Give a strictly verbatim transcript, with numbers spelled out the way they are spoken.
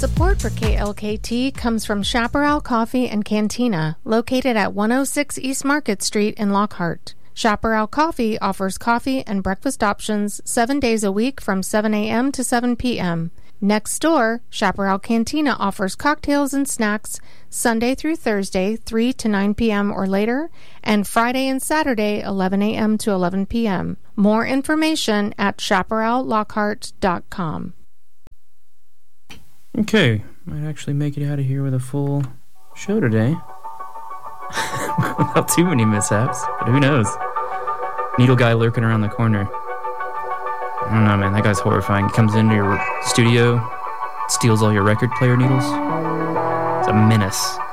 Support for K L K T comes from Chaparral Coffee and Cantina, located at one oh six East Market Street in Lockhart. Chaparral Coffee offers coffee and breakfast options seven days a week from seven a.m. to seven p.m. Next door, Chaparral Cantina offers cocktails and snacks Sunday through Thursday, three to nine p.m. or later, and Friday and Saturday, eleven a.m. to eleven p.m. More information at chaparral lockhart dot com. Okay, might actually make it out of here with a full show today. Without too many mishaps, but who knows? Needle guy lurking around the corner. I don't know, man. That guy's horrifying. He comes into your studio, steals all your record player needles. It's a menace.